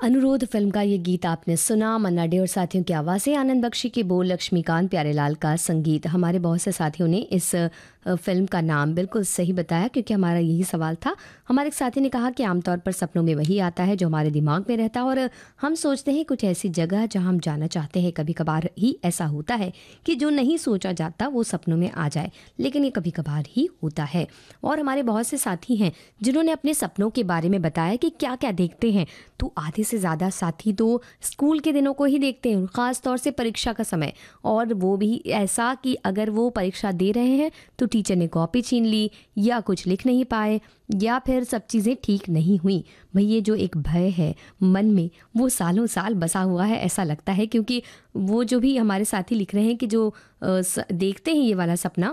अनुरोध फिल्म का ये गीत आपने सुना। मन्ना डे और साथियों की आवाज़ें, आनंद बख्शी के बोल, लक्ष्मीकांत प्यारेलाल का संगीत। हमारे बहुत से साथियों ने इस फिल्म का नाम बिल्कुल सही बताया, क्योंकि हमारा यही सवाल था। हमारे एक साथी ने कहा कि आमतौर पर सपनों में वही आता है जो हमारे दिमाग में रहता है और हम सोचते हैं कुछ ऐसी जगह जहां हम जाना चाहते हैं। कभी कभार ही ऐसा होता है कि जो नहीं सोचा जाता वो सपनों में आ जाए, लेकिन ये कभी कभार ही होता है। और हमारे बहुत से साथी हैं जिन्होंने अपने सपनों के बारे में बताया कि क्या क्या देखते हैं। तो आधे से ज़्यादा साथी तो स्कूल के दिनों को ही देखते हैं, ख़ास तौर से परीक्षा का समय, और वो भी ऐसा कि अगर वो परीक्षा दे रहे हैं तो टीचर ने कॉपी छीन ली, या कुछ लिख नहीं पाए, या फिर सब चीज़ें ठीक नहीं हुई। भाई ये जो एक भय है मन में, वो सालों साल बसा हुआ है ऐसा लगता है, क्योंकि वो जो भी हमारे साथी लिख रहे हैं कि जो देखते हैं ये वाला सपना,